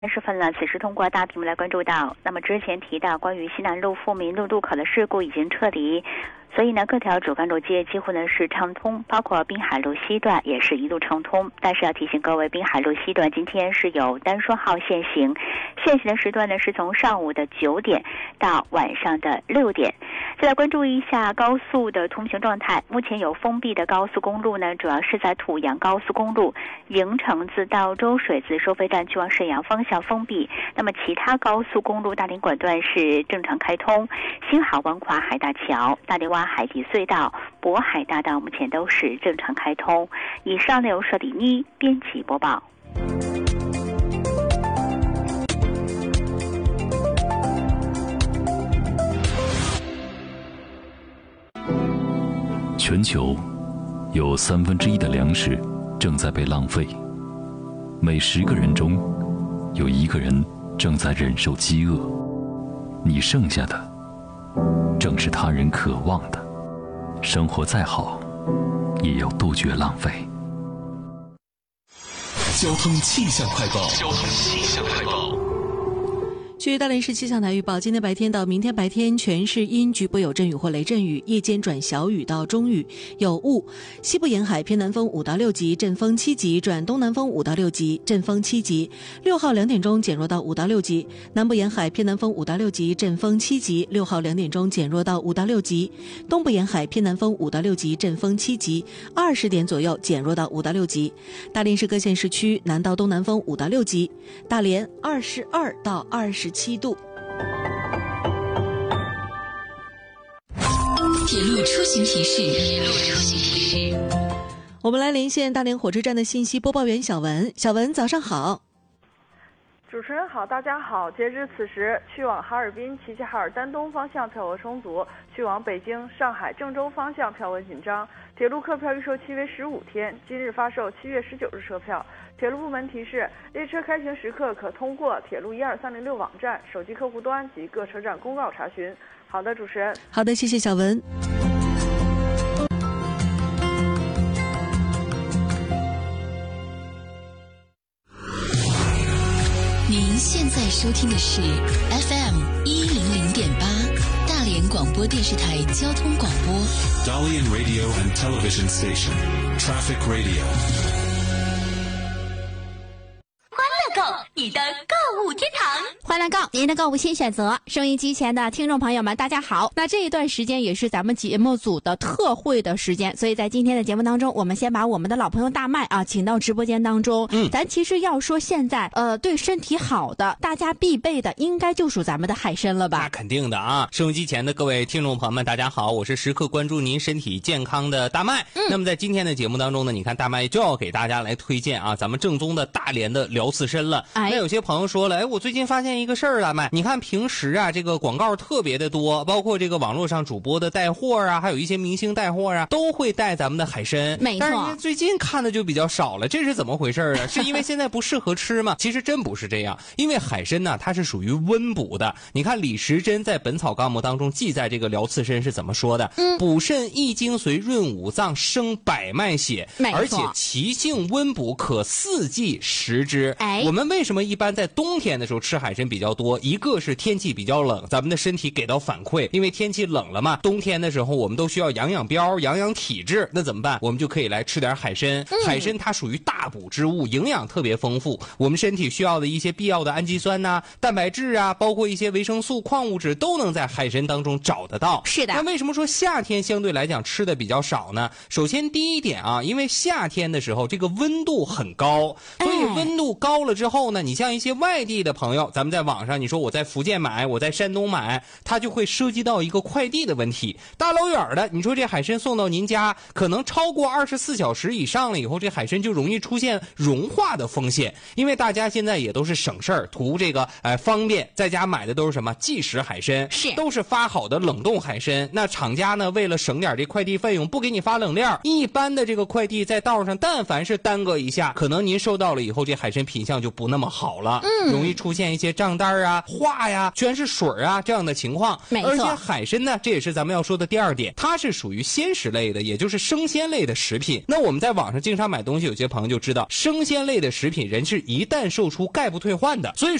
30分了，此时通过大屏幕来关注到，那么之前提到关于西南路富民路路口的事故已经撤离，所以呢各条主干路街几乎呢是畅通，包括滨海路西段也是一路畅通。但是要提醒各位，滨海路西段今天是有单双号限行，限行的时段呢是从上午的9点到晚上的6点。再来关注一下高速的通行状态，目前有封闭的高速公路呢，主要是在土阳高速公路营城自到周水子收费站去往沈阳方向封闭，那么其他高速公路大连管段是正常开通，新濠湾跨海大桥、大连湾海底隧道、渤海大道目前都是正常开通。以上由舍里妮编辑播报。 全球有1/3的粮食正在被浪费，每10个人中有1个人正在忍受饥饿。你剩下的正是他人渴望的。生活再好，也要杜绝浪费。 交通气象快报。 据大连市气象台预报，今天白天到明天白天全市阴，局部有阵雨或雷阵雨，夜间转小雨到中雨，有雾。西部沿海偏南风5到6级，阵风7级，转东南风5到6级，阵风7级。6号2点钟减弱到5到6级。南部沿海偏南风5到6级，阵风7级，6号2点钟减弱到5到6级。东部沿海偏南风5到6级，阵风7级，20点左右减弱到5到6级。大连市各县市区南到东南风5到6级。大连22到27度。 铁路出行提示。 我们来连线大连火车站的信息播报员小文。小文，早上好。 主持人好，大家好。截至此时，去往哈尔滨、齐齐哈尔丹东方向票额充足，去往北京、上海、郑州方向票额紧张。铁路客票预售期为15天，今日发售7月19日车票。铁路部门提示，列车开行时刻可通过铁路12306网站、手机客户端及各车站公告查询。好的，主持人。 好的，谢谢小文。 您现在收听的是 FM 100.8大连广播电视台交通广播。 Dalian Radio and Television Station, Traffic Radio。 欢乐购，你的购物天堂。 欢乐购，您的购物新选择。收音机前的听众朋友们，大家好。那这一段时间也是咱们节目组的特惠的时间，所以在今天的节目当中，我们先把我们的老朋友大麦啊请到直播间当中。咱其实要说现在对身体好的，大家必备的，应该就属咱们的海参了吧？ 那肯定的啊！收音机前的各位听众朋友们，大家好，我是时刻关注您身体健康的大麦。那么在今天的节目当中呢，你看大麦就要给大家来推荐啊，咱们正宗的大连的辽刺参了。那有些朋友说了，我最近发现一个事儿啊，你看平时啊这个广告特别的多，包括这个网络上主播的带货啊，还有一些明星带货啊，都会带咱们的海参。 没错。 但是最近看的就比较少了，这是怎么回事啊？是因为现在不适合吃吗？其实真不是这样，因为海参呢，它是属于温补的。你看李时珍在《本草纲目》当中记载这个辽刺参是怎么说的？补肾益精髓，润五脏，生百脉血，而且其性温补，可4季食之。我们为什么一般在冬天的时候吃海参比较多？一个是天气比较冷，咱们的身体给到反馈，因为天气冷了嘛，冬天的时候我们都需要养养膘、养养体质，那怎么办？我们就可以来吃点海参。海参它属于大补之物，营养特别丰富，我们身体需要的一些必要的氨基酸呐、蛋白质啊，包括一些维生素、矿物质都能在海参当中找得到。 是的。 那为什么说夏天相对来讲吃的比较少呢？首先第一点啊，因为夏天的时候这个温度很高，所以温度高了之后呢，你像一些外地的朋友，咱们在网上你说我在福建买，我在山东买，它就会涉及到一个快递的问题。大老远的，你说这海参送到您家，可能超过24小时以上了以后，这海参就容易出现融化的风险。因为大家现在也都是省事儿，图这个方便，在家买的都是什么即食海参，都是发好的冷冻海参。那厂家呢，为了省点这快递费用，不给你发冷链，一般的这个快递在道上，但凡是耽搁一下，可能您收到了以后，这海参品相就不那么好了。 了，容易出现一些胀蛋啊、化呀、全是水啊这样的情况。 没错， 而且海参呢，这也是咱们要说的第二点，它是属于鲜食类的，也就是生鲜类的食品。那我们在网上经常买东西，有些朋友就知道，生鲜类的食品人是一旦售出概不退换的，所以